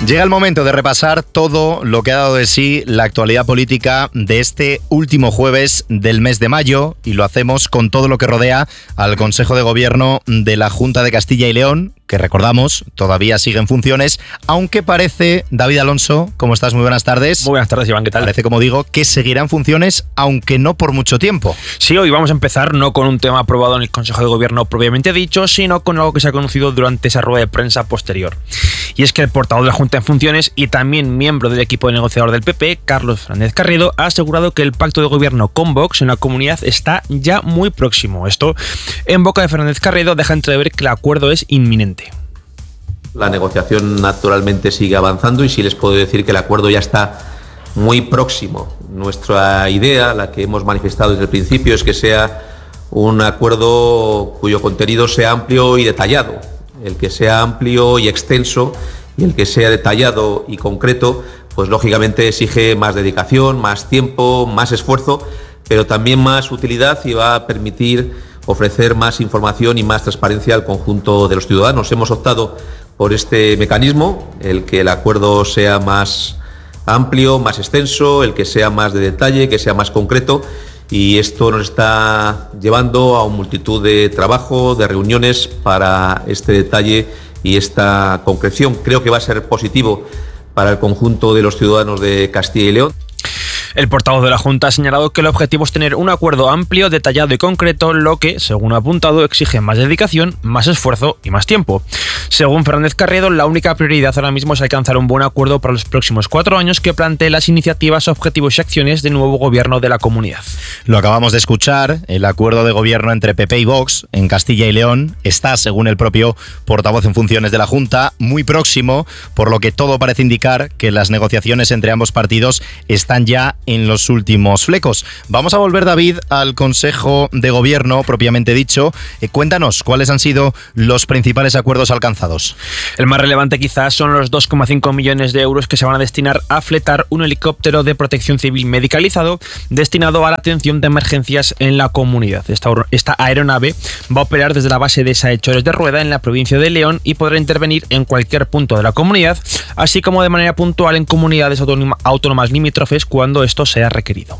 Llega el momento de repasar todo lo que ha dado de sí la actualidad política de este último jueves del mes de mayo, y lo hacemos con todo lo que rodea al Consejo de Gobierno de la Junta de Castilla y León, que recordamos, todavía sigue en funciones, aunque parece, David Alonso, ¿cómo estás? Muy buenas tardes. Muy buenas tardes, Iván, ¿qué tal? Parece, como digo, que seguirá en funciones, aunque no por mucho tiempo. Sí, hoy vamos a empezar no con un tema aprobado en el Consejo de Gobierno propiamente dicho, sino con algo que se ha conocido durante esa rueda de prensa posterior. Y es que el portavoz de la Junta en funciones y también miembro del equipo de negociador del PP, Carlos Fernández Carriedo, ha asegurado que el pacto de gobierno con Vox en la comunidad está ya muy próximo. Esto, en boca de Fernández Carriedo, deja entrever que el acuerdo es inminente. La negociación naturalmente sigue avanzando y sí les puedo decir que el acuerdo ya está muy próximo. Nuestra idea, la que hemos manifestado desde el principio, es que sea un acuerdo cuyo contenido sea amplio y detallado. El que sea amplio y extenso y el que sea detallado y concreto, pues lógicamente exige más dedicación, más tiempo, más esfuerzo, pero también más utilidad y va a permitir ofrecer más información y más transparencia al conjunto de los ciudadanos. Hemos optado por este mecanismo, el que el acuerdo sea más amplio, más extenso, el que sea más de detalle, que sea más concreto, y esto nos está llevando a una multitud de trabajo, de reuniones para este detalle y esta concreción. Creo que va a ser positivo para el conjunto de los ciudadanos de Castilla y León. El portavoz de la Junta ha señalado que el objetivo es tener un acuerdo amplio, detallado y concreto, lo que, según ha apuntado, exige más dedicación, más esfuerzo y más tiempo. Según Fernández Carriedo, la única prioridad ahora mismo es alcanzar un buen acuerdo para los próximos 4 años que plantee las iniciativas, objetivos y acciones del nuevo gobierno de la comunidad. Lo acabamos de escuchar, el acuerdo de gobierno entre PP y Vox en Castilla y León está, según el propio portavoz en funciones de la Junta, muy próximo, por lo que todo parece indicar que las negociaciones entre ambos partidos están ya en los últimos flecos. Vamos a volver, David, al Consejo de Gobierno propiamente dicho. Cuéntanos, ¿cuáles han sido los principales acuerdos alcanzados? El más relevante quizás son los 2,5 millones de euros que se van a destinar a fletar un helicóptero de protección civil medicalizado destinado a la atención de emergencias en la comunidad. Esta aeronave va a operar desde la base de Saechores de Rueda en la provincia de León y podrá intervenir en cualquier punto de la comunidad, así como de manera puntual en comunidades autónomas limítrofes cuando esto sea requerido.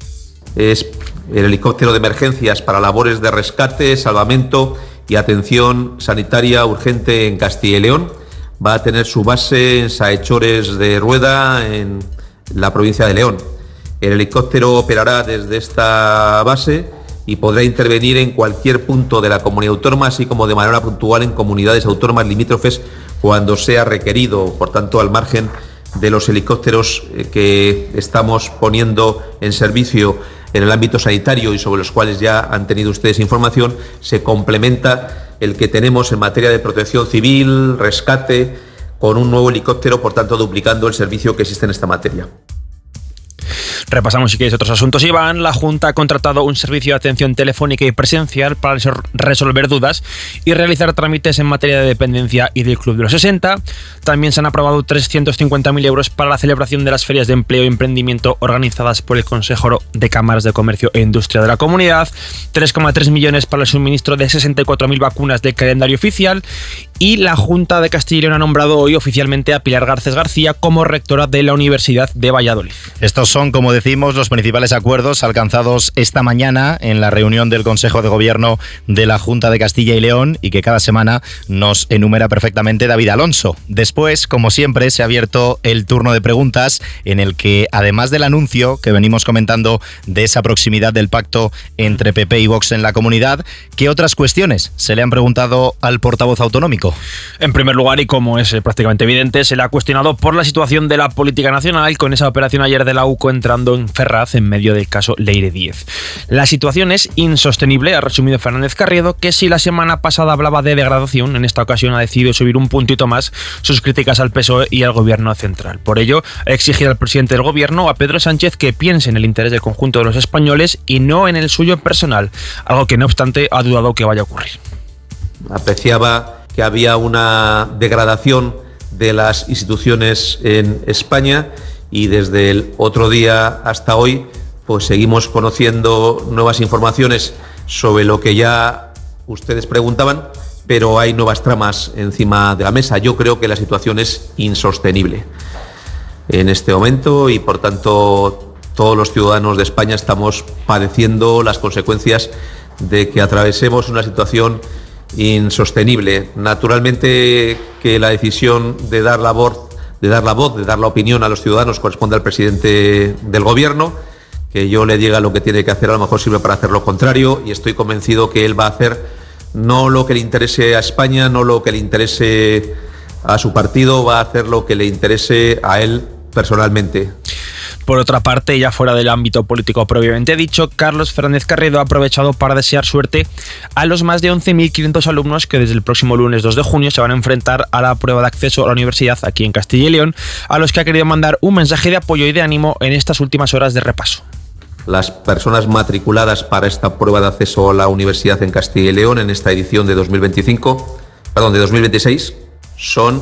Es el helicóptero de emergencias para labores de rescate, salvamento y atención sanitaria urgente en Castilla y León. Va a tener su base en Saechores de Rueda, en la provincia de León. El helicóptero operará desde esta base y podrá intervenir en cualquier punto de la comunidad autónoma, así como de manera puntual en comunidades autónomas limítrofes cuando sea requerido. Por tanto, al margen de los helicópteros que estamos poniendo en servicio en el ámbito sanitario y sobre los cuales ya han tenido ustedes información, se complementa el que tenemos en materia de protección civil, rescate, con un nuevo helicóptero, por tanto duplicando el servicio que existe en esta materia. Repasamos si queréis otros asuntos, Iván. La Junta ha contratado un servicio de atención telefónica y presencial para resolver dudas y realizar trámites en materia de dependencia y del Club de los 60. También se han aprobado 350.000 euros para la celebración de las ferias de empleo y emprendimiento organizadas por el Consejo de Cámaras de Comercio e Industria de la Comunidad, 3,3 millones para el suministro de 64.000 vacunas del calendario oficial, y la Junta de Castilla y León ha nombrado hoy oficialmente a Pilar Garcés García como rectora de la Universidad de Valladolid. Estos son, como decimos, los principales acuerdos alcanzados esta mañana en la reunión del Consejo de Gobierno de la Junta de Castilla y León y que cada semana nos enumera perfectamente David Alonso. Después, como siempre, se ha abierto el turno de preguntas en el que, además del anuncio que venimos comentando de esa proximidad del pacto entre PP y Vox en la comunidad, ¿qué otras cuestiones se le han preguntado al portavoz autonómico? En primer lugar, y como es prácticamente evidente, se le ha cuestionado por la situación de la política nacional con esa operación ayer de la UCO entrando en Ferraz en medio del caso Leire Díez. La situación es insostenible, ha resumido Fernández Carriedo, que si la semana pasada hablaba de degradación, en esta ocasión ha decidido subir un puntito más sus críticas al PSOE y al gobierno central. Por ello, ha exigido al presidente del gobierno, a Pedro Sánchez, que piense en el interés del conjunto de los españoles y no en el suyo personal, algo que no obstante ha dudado que vaya a ocurrir. Apreciaba que había una degradación de las instituciones en España y desde el otro día hasta hoy pues seguimos conociendo nuevas informaciones sobre lo que ya ustedes preguntaban, pero hay nuevas tramas encima de la mesa. Yo creo que la situación es insostenible en este momento y, por tanto, todos los ciudadanos de España estamos padeciendo las consecuencias de que atravesemos una situación insostenible. Naturalmente que la decisión de dar la voz, de dar la opinión a los ciudadanos corresponde al presidente del Gobierno. Que yo le diga lo que tiene que hacer, a lo mejor sirve para hacer lo contrario, y estoy convencido que él va a hacer no lo que le interese a España, no lo que le interese a su partido, va a hacer lo que le interese a él personalmente. Por otra parte, ya fuera del ámbito político previamente dicho, Carlos Fernández Carriedo ha aprovechado para desear suerte a los más de 11.500 alumnos que desde el próximo lunes 2 de junio se van a enfrentar a la prueba de acceso a la universidad aquí en Castilla y León, a los que ha querido mandar un mensaje de apoyo y de ánimo en estas últimas horas de repaso. Las personas matriculadas para esta prueba de acceso a la universidad en Castilla y León en esta edición de 2026 son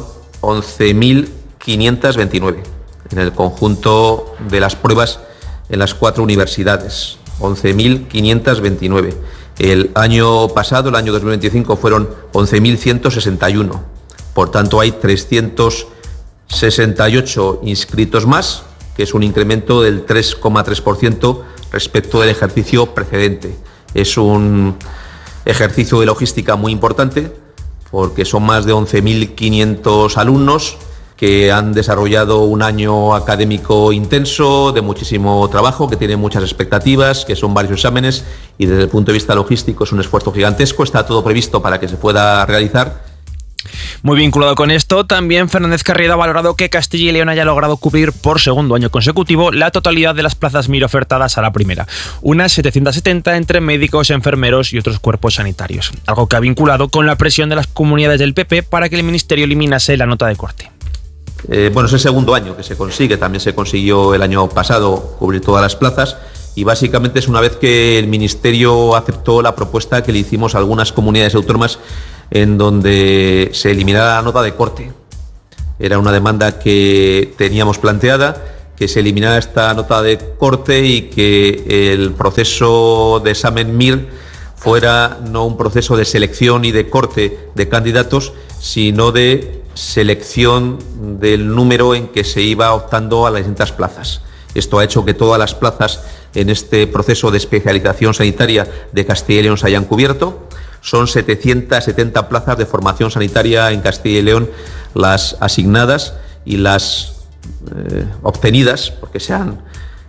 11.529 en el conjunto de las pruebas en las 4 universidades, 11.529. El año pasado, el año 2025, fueron 11.161. Por tanto, hay 368 inscritos más, que es un incremento del 3,3% respecto del ejercicio precedente. Es un ejercicio de logística muy importante porque son más de 11.500 alumnos que han desarrollado un año académico intenso, de muchísimo trabajo, que tienen muchas expectativas, que son varios exámenes y desde el punto de vista logístico es un esfuerzo gigantesco. Está todo previsto para que se pueda realizar. Muy vinculado con esto, también Fernández Carriedo ha valorado que Castilla y León haya logrado cubrir por segundo año consecutivo la totalidad de las plazas MIR ofertadas a la primera, unas 770 entre médicos, enfermeros y otros cuerpos sanitarios, algo que ha vinculado con la presión de las comunidades del PP para que el Ministerio eliminase la nota de corte. Bueno, es el segundo año que se consigue, también se consiguió el año pasado cubrir todas las plazas y básicamente es una vez que el Ministerio aceptó la propuesta que le hicimos a algunas comunidades autónomas en donde se eliminara la nota de corte. Era una demanda que teníamos planteada, que se eliminara esta nota de corte y que el proceso de examen MIR fuera no un proceso de selección y de corte de candidatos, sino de selección del número en que se iba optando a las distintas plazas. Esto ha hecho que todas las plazas en este proceso de especialización sanitaria de Castilla y León se hayan cubierto. Son 770 plazas de formación sanitaria en Castilla y León las asignadas y las obtenidas, porque se han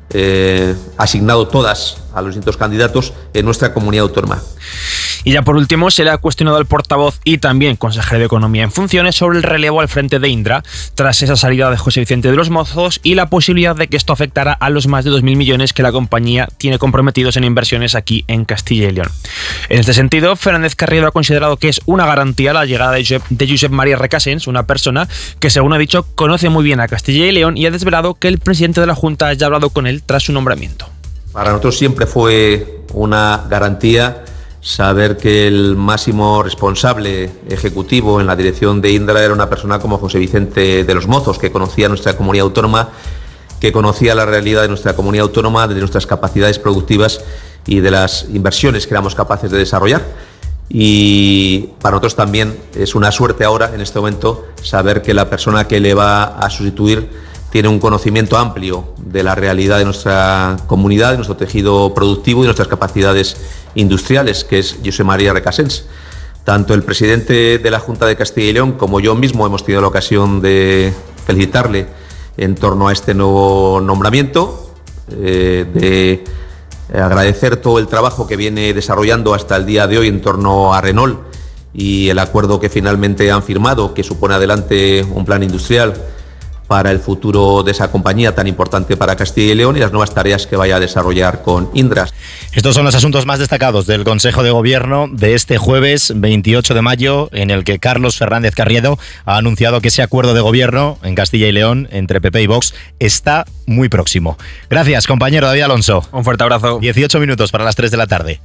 asignado todas a los distintos candidatos en nuestra comunidad autónoma. Y ya por último, se le ha cuestionado al portavoz y también consejero de Economía en funciones sobre el relevo al frente de Indra tras esa salida de José Vicente de los Mozos y la posibilidad de que esto afectara a los más de 2.000 millones que la compañía tiene comprometidos en inversiones aquí en Castilla y León. En este sentido, Fernández Carriedo ha considerado que es una garantía la llegada de Josep María Recasens, una persona que, según ha dicho, conoce muy bien a Castilla y León y ha desvelado que el presidente de la Junta haya hablado con él tras su nombramiento. Para nosotros siempre fue una garantía saber que el máximo responsable ejecutivo en la dirección de Indra era una persona como José Vicente de los Mozos, que conocía nuestra comunidad autónoma, que conocía la realidad de nuestra comunidad autónoma, de nuestras capacidades productivas y de las inversiones que éramos capaces de desarrollar. Y para nosotros también es una suerte ahora, en este momento, saber que la persona que le va a sustituir tiene un conocimiento amplio de la realidad de nuestra comunidad, de nuestro tejido productivo y de nuestras capacidades industriales, que es Josep María Recasens. Tanto el presidente de la Junta de Castilla y León como yo mismo hemos tenido la ocasión de felicitarle en torno a este nuevo nombramiento, de agradecer todo el trabajo que viene desarrollando hasta el día de hoy en torno a Renault y el acuerdo que finalmente han firmado, que supone adelante un plan industrial para el futuro de esa compañía tan importante para Castilla y León y las nuevas tareas que vaya a desarrollar con Indra. Estos son los asuntos más destacados del Consejo de Gobierno de este jueves 28 de mayo, en el que Carlos Fernández Carriedo ha anunciado que ese acuerdo de gobierno en Castilla y León entre PP y Vox está muy próximo. Gracias, compañero David Alonso. Un fuerte abrazo. 18 minutos para las 3 de la tarde.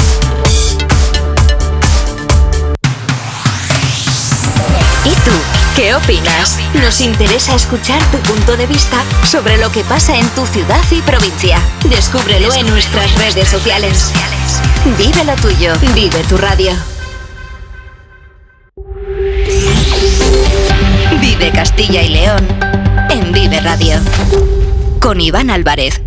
¿Y tú? ¿Qué opinas? Nos interesa escuchar tu punto de vista sobre lo que pasa en tu ciudad y provincia. Descúbrelo en nuestras redes sociales. Vive lo tuyo, vive tu radio. Vive Castilla y León en Vive Radio. Con Iván Álvarez.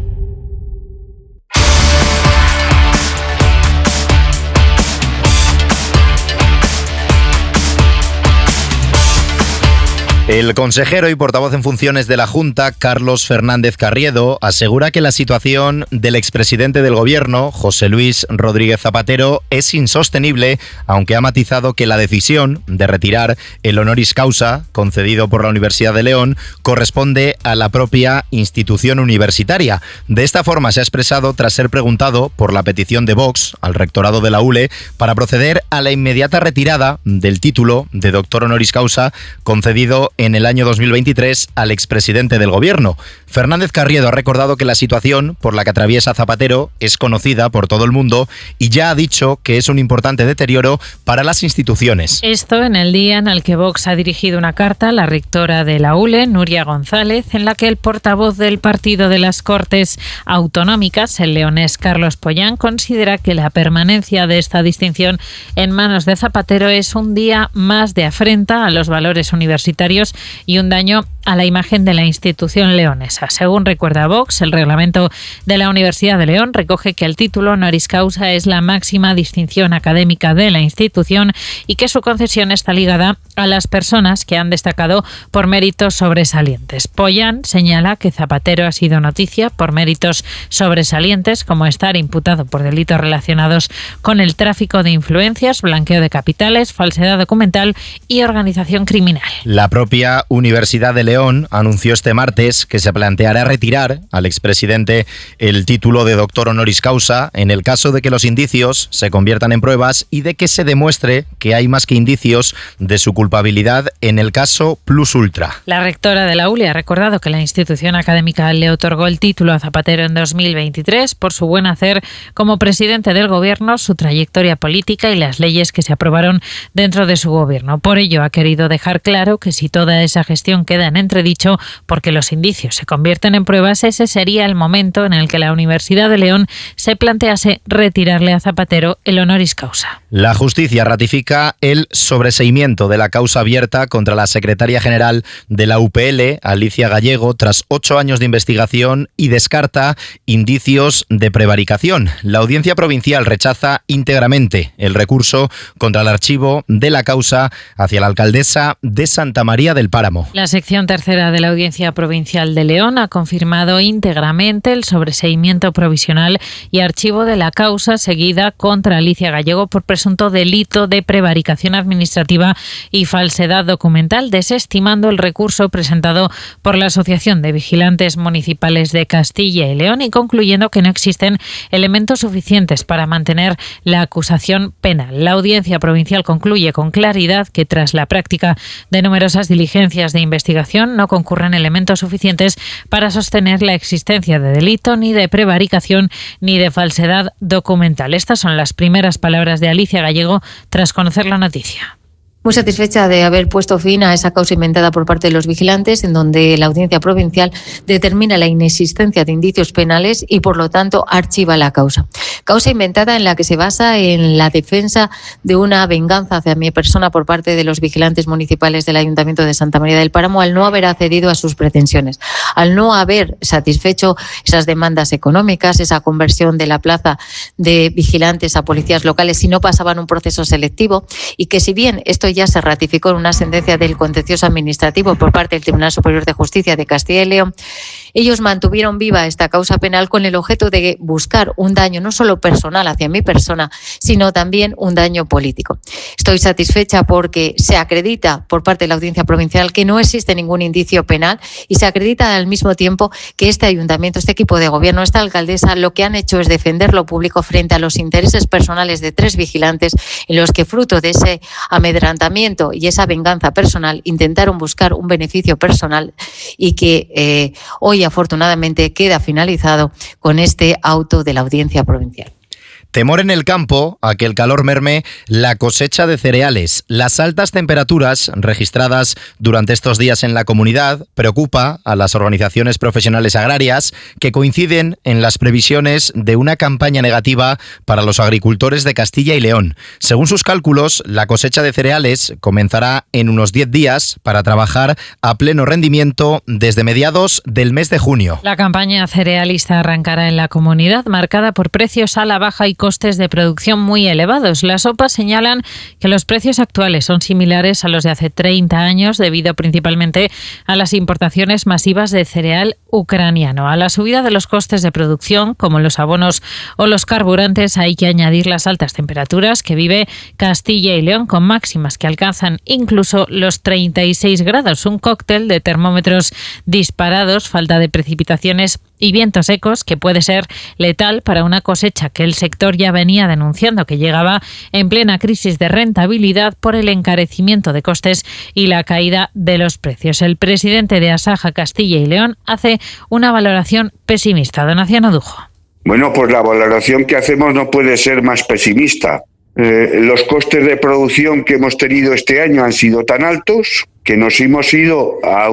El consejero y portavoz en funciones de la Junta, Carlos Fernández Carriedo, asegura que la situación del expresidente del Gobierno, José Luis Rodríguez Zapatero, es insostenible, aunque ha matizado que la decisión de retirar el honoris causa concedido por la Universidad de León corresponde a la propia institución universitaria. De esta forma se ha expresado tras ser preguntado por la petición de Vox al rectorado de la ULE para proceder a la inmediata retirada del título de doctor honoris causa concedido en el año 2023 al expresidente del Gobierno. Fernández Carriedo ha recordado que la situación por la que atraviesa Zapatero es conocida por todo el mundo y ya ha dicho que es un importante deterioro para las instituciones. Esto en el día en el que Vox ha dirigido una carta a la rectora de la ULE, Nuria González, en la que el portavoz del Partido de las Cortes Autonómicas, el leonés Carlos Pollán, considera que la permanencia de esta distinción en manos de Zapatero es un día más de afrenta a los valores universitarios y un daño a la imagen de la institución leonesa. Según recuerda Vox, el reglamento de la Universidad de León recoge que el título honoris causa es la máxima distinción académica de la institución y que su concesión está ligada a las personas que han destacado por méritos sobresalientes. Pollán señala que Zapatero ha sido noticia por méritos sobresalientes como estar imputado por delitos relacionados con el tráfico de influencias, blanqueo de capitales, falsedad documental y organización criminal. La propia Universidad de León anunció este martes que se planteará retirar al expresidente el título de doctor honoris causa en el caso de que los indicios se conviertan en pruebas y de que se demuestre que hay más que indicios de su culpabilidad en el caso Plus Ultra. La rectora de la ULE ha recordado que la institución académica le otorgó el título a Zapatero en 2023 por su buen hacer como presidente del Gobierno, su trayectoria política y las leyes que se aprobaron dentro de su gobierno. Por ello ha querido dejar claro que si toda esa gestión queda en entredicho porque los indicios se convierten en pruebas, ese sería el momento en el que la Universidad de León se plantease retirarle a Zapatero el honoris causa. La justicia ratifica el sobreseimiento de la causa abierta contra la secretaria general de la UPL, Alicia Gallego, tras 8 años de investigación y descarta indicios de prevaricación. La Audiencia Provincial rechaza íntegramente el recurso contra el archivo de la causa hacia la alcaldesa de Santa María del Páramo. La sección tercera de la Audiencia Provincial de León ha confirmado íntegramente el sobreseimiento provisional y archivo de la causa seguida contra Alicia Gallego por presunto delito de prevaricación administrativa y falsedad documental, desestimando el recurso presentado por la Asociación de Vigilantes Municipales de Castilla y León y concluyendo que no existen elementos suficientes para mantener la acusación penal. La Audiencia Provincial concluye con claridad que tras la práctica de numerosas diligencias de investigación no concurren elementos suficientes para sostener la existencia de delito, ni de prevaricación, ni de falsedad documental. Estas son las primeras palabras de Alicia Gallego tras conocer la noticia. Muy satisfecha de haber puesto fin a esa causa inventada por parte de los vigilantes, en donde la Audiencia Provincial determina la inexistencia de indicios penales y, por lo tanto, archiva la causa. Causa inventada en la que se basa en la defensa de una venganza hacia mi persona por parte de los vigilantes municipales del Ayuntamiento de Santa María del Páramo al no haber accedido a sus pretensiones, al no haber satisfecho esas demandas económicas, esa conversión de la plaza de vigilantes a policías locales si no pasaban un proceso selectivo, y que si bien esto ya se ratificó en una sentencia del contencioso administrativo por parte del Tribunal Superior de Justicia de Castilla y León, ellos mantuvieron viva esta causa penal con el objeto de buscar un daño no solo personal hacia mi persona, sino también un daño político. Estoy satisfecha porque se acredita por parte de la Audiencia Provincial que no existe ningún indicio penal y se acredita al mismo tiempo que este ayuntamiento, este equipo de gobierno, esta alcaldesa, lo que han hecho es defender lo público frente a los intereses personales de 3 vigilantes en los que, fruto de ese amedrantamiento y esa venganza personal, intentaron buscar un beneficio personal y que hoy afortunadamente queda finalizado con este auto de la Audiencia Provincial. Temor en el campo a que el calor merme la cosecha de cereales. Las altas temperaturas registradas durante estos días en la comunidad preocupa a las organizaciones profesionales agrarias, que coinciden en las previsiones de una campaña negativa para los agricultores de Castilla y León. Según sus cálculos, la cosecha de cereales comenzará en unos 10 días para trabajar a pleno rendimiento desde mediados del mes de junio. La campaña cerealista arrancará en la comunidad, marcada por precios a la baja y costes de producción muy elevados. Las OPA señalan que los precios actuales son similares a los de hace 30 años, debido principalmente a las importaciones masivas de cereal ucraniano. A la subida de los costes de producción, como los abonos o los carburantes, hay que añadir las altas temperaturas que vive Castilla y León, con máximas que alcanzan incluso los 36 grados. Un cóctel de termómetros disparados, falta de precipitaciones y vientos secos que puede ser letal para una cosecha que el sector ya venía denunciando que llegaba en plena crisis de rentabilidad por el encarecimiento de costes y la caída de los precios. El presidente de Asaja Castilla y León hace una valoración pesimista. Donación Odujo. Bueno, pues la valoración que hacemos no puede ser más pesimista. Los costes de producción que hemos tenido este año han sido tan altos que nos hemos ido a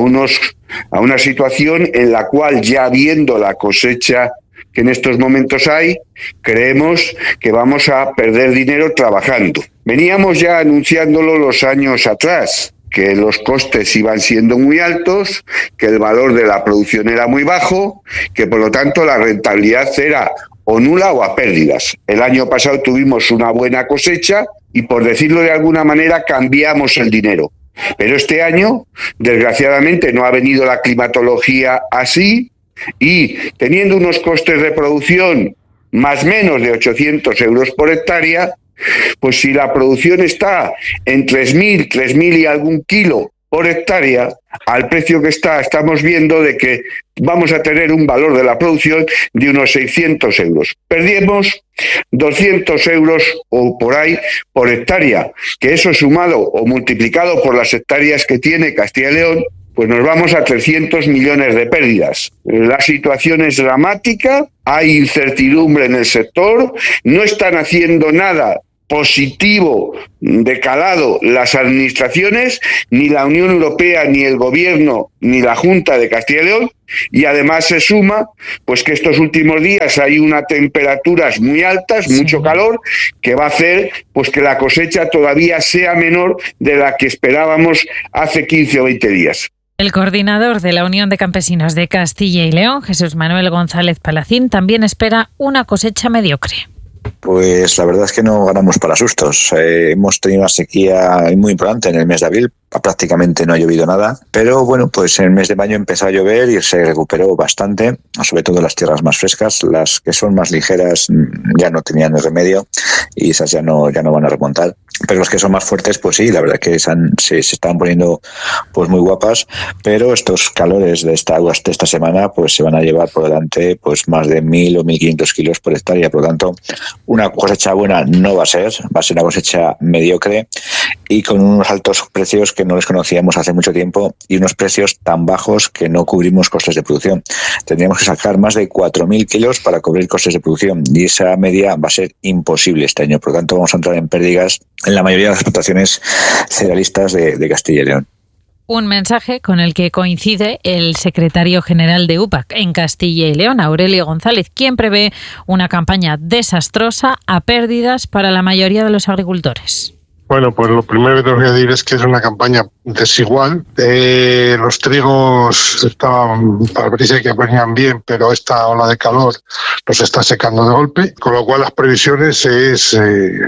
una situación en la cual, ya viendo la cosecha que en estos momentos hay, creemos que vamos a perder dinero trabajando. Veníamos ya anunciándolo los años atrás, que los costes iban siendo muy altos, que el valor de la producción era muy bajo, que por lo tanto la rentabilidad era o nula o a pérdidas. El año pasado tuvimos una buena cosecha y, por decirlo de alguna manera, cambiamos el dinero. Pero este año, desgraciadamente, no ha venido la climatología así, y teniendo unos costes de producción más o menos de 800 euros por hectárea, pues si la producción está en 3.000 y algún kilo por hectárea, al precio que estamos viendo de que vamos a tener un valor de la producción de unos 600 euros. Perdimos 200 euros o por ahí por hectárea, que eso sumado o multiplicado por las hectáreas que tiene Castilla y León, pues nos vamos a 300 millones de pérdidas. La situación es dramática, hay incertidumbre en el sector, no están haciendo nada positivo de calado las administraciones, ni la Unión Europea, ni el Gobierno, ni la Junta de Castilla y León, y además se suma pues que estos últimos días hay unas temperaturas muy altas, mucho calor, que va a hacer pues que la cosecha todavía sea menor de la que esperábamos hace 15 o 20 días. El coordinador de la Unión de Campesinos de Castilla y León, Jesús Manuel González Palacín, también espera una cosecha mediocre. Pues la verdad es que no ganamos para sustos. Hemos tenido una sequía muy importante en el mes de abril. Prácticamente no ha llovido nada, pero bueno, pues en el mes de mayo empezó a llover y se recuperó bastante, sobre todo las tierras más frescas. Las que son más ligeras ya no tenían el remedio y esas ya no van a remontar. Pero las que son más fuertes, pues sí, la verdad que se estaban poniendo pues muy guapas, pero estos calores de esta semana pues se van a llevar por delante pues más de 1.000 o 1.500 kilos por hectárea. Por lo tanto, una cosecha buena no va a ser una cosecha mediocre y con unos altos precios que no les conocíamos hace mucho tiempo y unos precios tan bajos que no cubrimos costes de producción. Tendríamos que sacar más de 4.000 kilos para cubrir costes de producción y esa media va a ser imposible este año. Por lo tanto, vamos a entrar en pérdidas en la mayoría de las explotaciones cerealistas de Castilla y León. Un mensaje con el que coincide el secretario general de UPAC en Castilla y León, Aurelio González, quien prevé una campaña desastrosa a pérdidas para la mayoría de los agricultores. Bueno, pues lo primero que tengo que decir es que es una campaña desigual. Los trigos parecía que venían bien, pero esta ola de calor los está secando de golpe, con lo cual las previsiones es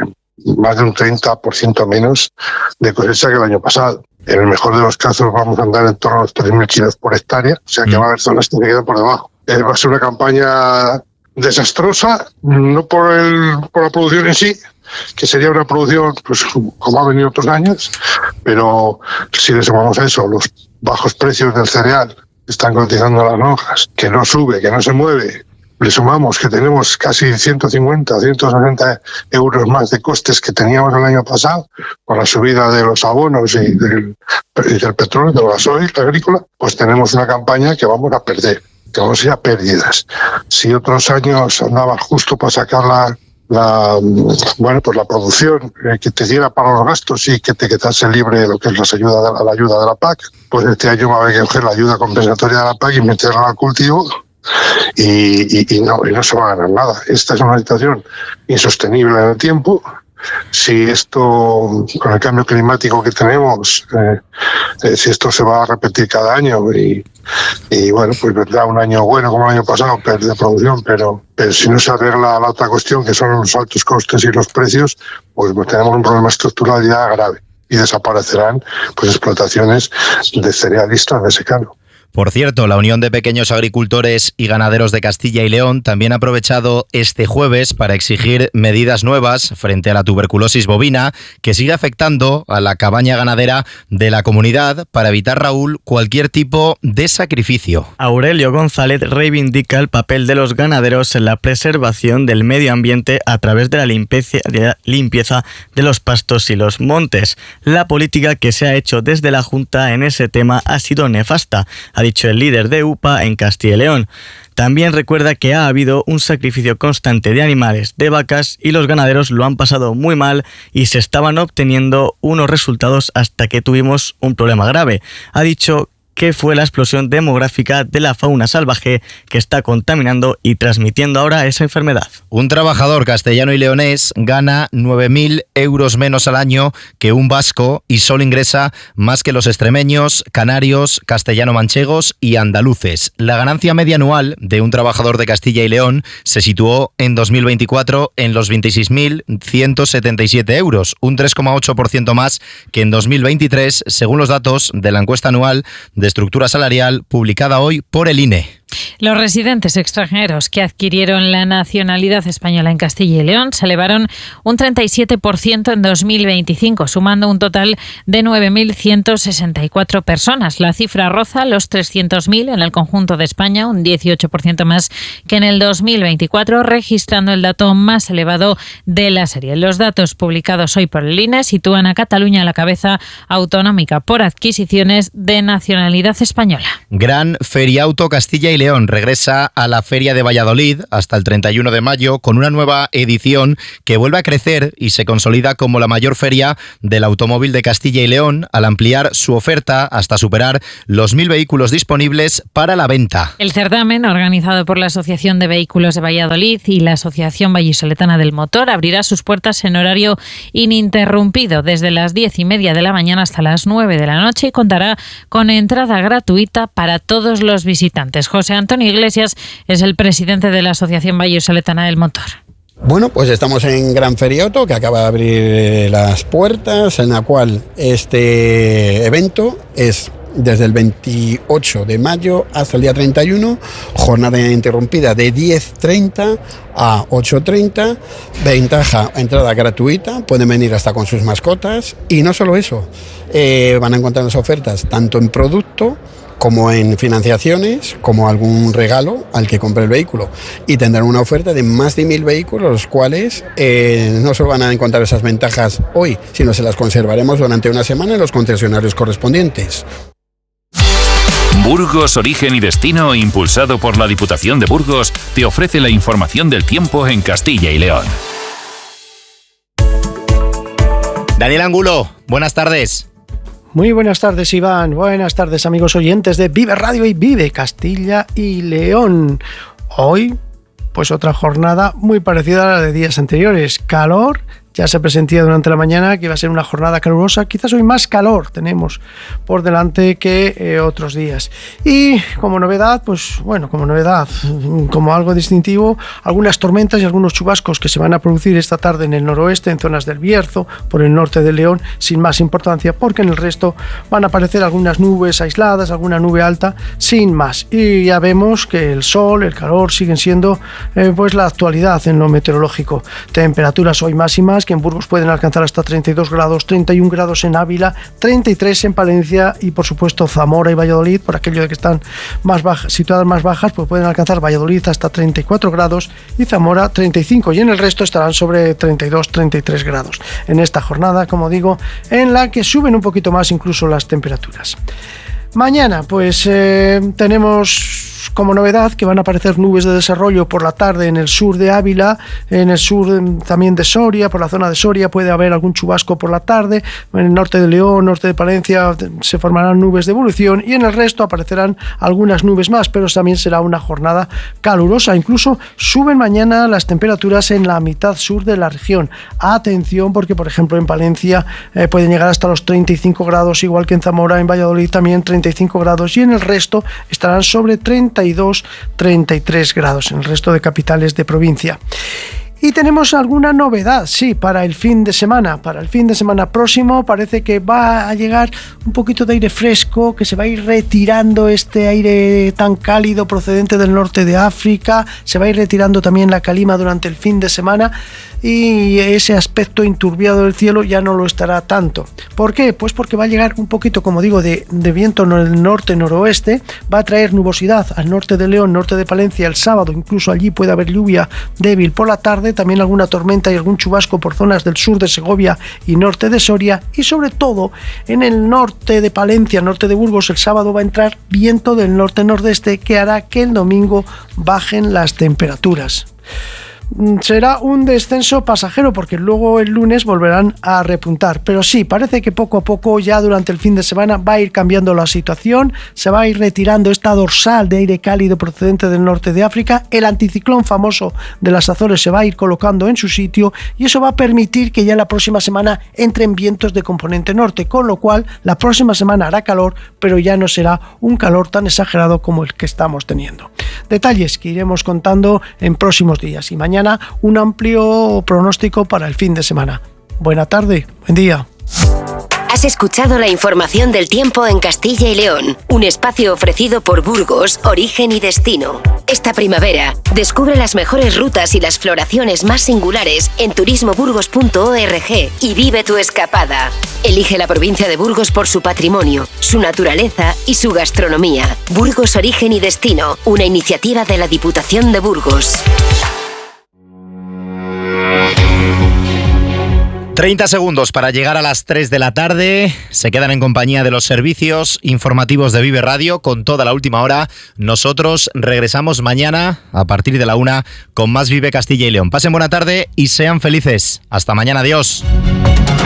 más de un 30% menos de cosecha que el año pasado. En el mejor de los casos vamos a andar en torno a los 3.000 kilos por hectárea, o sea que va a haber zonas que se quedan por debajo. Va a ser una campaña desastrosa, no por la producción en sí, que sería una producción pues como ha venido otros años, pero si le sumamos a eso los bajos precios del cereal que están cotizando las lonjas, que no sube, que no se mueve, le sumamos que tenemos casi 150, 160 euros más de costes que teníamos el año pasado con la subida de los abonos y del petróleo, del gasoil agrícola, pues tenemos una campaña que vamos a perder, que vamos a ir a pérdidas. Si otros años andaba justo para sacar la producción que te diera para los gastos y que te quedase libre de lo que es la ayuda de la PAC. Pues este año va a haber que coger la ayuda compensatoria de la PAC y meterla al cultivo y no se va a ganar nada. Esta es una situación insostenible en el tiempo. Si esto, con el cambio climático que tenemos, si esto se va a repetir cada año y bueno, pues vendrá un año bueno como el año pasado de producción, pero si no se arregla la otra cuestión, que son los altos costes y los precios, pues tenemos un problema estructural ya grave y desaparecerán pues explotaciones de cerealistas de secano. Por cierto, la Unión de Pequeños Agricultores y Ganaderos de Castilla y León también ha aprovechado este jueves para exigir medidas nuevas frente a la tuberculosis bovina que sigue afectando a la cabaña ganadera de la comunidad para evitar, Raúl, cualquier tipo de sacrificio. Aurelio González reivindica el papel de los ganaderos en la preservación del medio ambiente a través de la limpieza de los pastos y los montes. La política que se ha hecho desde la Junta en ese tema ha sido nefasta, ha dicho el líder de UPA en Castilla y León. También recuerda que ha habido un sacrificio constante de animales, de vacas, y los ganaderos lo han pasado muy mal y se estaban obteniendo unos resultados hasta que tuvimos un problema grave. Ha dicho que fue la explosión demográfica de la fauna salvaje que está contaminando y transmitiendo ahora esa enfermedad. Un trabajador castellano y leonés gana 9.000 euros menos al año que un vasco y solo ingresa más que los extremeños, canarios, castellano-manchegos y andaluces. La ganancia media anual de un trabajador de Castilla y León se situó en 2024 en los 26.177 euros, un 3,8% más que en 2023, según los datos de la encuesta anual de estructura salarial publicada hoy por el INE. Los residentes extranjeros que adquirieron la nacionalidad española en Castilla y León se elevaron un 37% en 2025, sumando un total de 9.164 personas. La cifra roza los 300.000 en el conjunto de España, un 18% más que en el 2024, registrando el dato más elevado de la serie. Los datos publicados hoy por el INE sitúan a Cataluña a la cabeza autonómica por adquisiciones de nacionalidad española. Gran Feriauto Castilla y León regresa a la Feria de Valladolid hasta el 31 de mayo con una nueva edición que vuelve a crecer y se consolida como la mayor feria del automóvil de Castilla y León al ampliar su oferta hasta superar los 1.000 vehículos disponibles para la venta. El certamen, organizado por la Asociación de Vehículos de Valladolid y la Asociación Vallisoletana del Motor, abrirá sus puertas en horario ininterrumpido desde las 10:30 de la mañana hasta las 9 de la noche y contará con entrada gratuita para todos los visitantes. José Antonio Iglesias es el presidente de la Asociación Vallisoletana del Motor. Bueno, pues estamos en Gran Feriauto, que acaba de abrir las puertas, en la cual este evento es desde el 28 de mayo hasta el día 31, jornada ininterrumpida de 10:30 a 8:30, ventaja, entrada gratuita, pueden venir hasta con sus mascotas, y no solo eso, van a encontrar las ofertas tanto en producto como en financiaciones, como algún regalo al que compre el vehículo, y tendrán una oferta de más de 1.000 vehículos, los cuales no solo van a encontrar esas ventajas hoy, sino se las conservaremos durante una semana en los concesionarios correspondientes. Burgos, origen y destino, impulsado por la Diputación de Burgos, te ofrece la información del tiempo en Castilla y León. Daniel Angulo, buenas tardes. Muy buenas tardes, Iván. Buenas tardes, amigos oyentes de Vive Radio y Vive Castilla y León. Hoy, pues otra jornada muy parecida a la de días anteriores. Calor. Ya se presentía durante la mañana que iba a ser una jornada calurosa. Quizás hoy más calor tenemos por delante que otros días. Y como novedad, como algo distintivo, algunas tormentas y algunos chubascos que se van a producir esta tarde en el noroeste, en zonas del Bierzo, por el norte de León, sin más importancia, porque en el resto van a aparecer algunas nubes aisladas, alguna nube alta, sin más. Y ya vemos que el sol, el calor siguen siendo pues la actualidad en lo meteorológico. Temperaturas hoy máximas que en Burgos pueden alcanzar hasta 32 grados, 31 grados en Ávila, 33 en Palencia y por supuesto Zamora y Valladolid, por aquello de que están más bajas, situadas más bajas, pues pueden alcanzar Valladolid hasta 34 grados y Zamora 35, y en el resto estarán sobre 32, 33 grados. En esta jornada, como digo, en la que suben un poquito más incluso las temperaturas. Mañana pues tenemos como novedad que van a aparecer nubes de desarrollo por la tarde en el sur de Ávila, en el sur también de Soria, por la zona de Soria puede haber algún chubasco por la tarde, en el norte de León, norte de Palencia se formarán nubes de evolución y en el resto aparecerán algunas nubes más, pero también será una jornada calurosa. Incluso suben mañana las temperaturas en la mitad sur de la región. Atención porque, por ejemplo, en Palencia pueden llegar hasta los 35 grados, igual que en Zamora, en Valladolid también 35 grados y en el resto estarán sobre 32-33 grados en el resto de capitales de provincia. Y tenemos alguna novedad, sí, para el fin de semana. Para el fin de semana próximo parece que va a llegar un poquito de aire fresco, que se va a ir retirando este aire tan cálido procedente del norte de África, se va a ir retirando también la calima durante el fin de semana y ese aspecto enturbiado del cielo ya no lo estará tanto. ¿Por qué? Pues porque va a llegar un poquito, como digo, de viento norte-noroeste, va a traer nubosidad al norte de León, norte de Palencia el sábado, incluso allí puede haber lluvia débil por la tarde, también alguna tormenta y algún chubasco por zonas del sur de Segovia y norte de Soria y sobre todo en el norte de Palencia, norte de Burgos, el sábado va a entrar viento del norte-nordeste que hará que el domingo bajen las temperaturas. Será un descenso pasajero porque luego el lunes volverán a repuntar, pero sí, parece que poco a poco ya durante el fin de semana va a ir cambiando la situación, se va a ir retirando esta dorsal de aire cálido procedente del norte de África, el anticiclón famoso de las Azores se va a ir colocando en su sitio y eso va a permitir que ya la próxima semana entren vientos de componente norte, con lo cual la próxima semana hará calor, pero ya no será un calor tan exagerado como el que estamos teniendo. Detalles que iremos contando en próximos días y mañana un amplio pronóstico para el fin de semana. Buena tarde, buen día. Has escuchado la información del tiempo en Castilla y León, un espacio ofrecido por Burgos, Origen y Destino. Esta primavera, descubre las mejores rutas y las floraciones más singulares en turismoburgos.org y vive tu escapada. Elige la provincia de Burgos por su patrimonio, su naturaleza y su gastronomía. Burgos, Origen y Destino, una iniciativa de la Diputación de Burgos. 30 segundos para llegar a las 3 de la tarde. Se quedan en compañía de los servicios informativos de Vive Radio con toda la última hora. Nosotros regresamos mañana a partir de la 1 con más Vive Castilla y León. Pasen buena tarde y sean felices. Hasta mañana. Adiós.